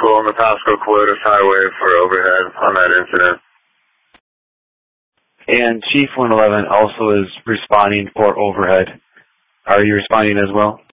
vehicle on the Pasco Colotus Highway for overhead on that incident. And Chief 111 also is responding for overhead. Are you responding as well?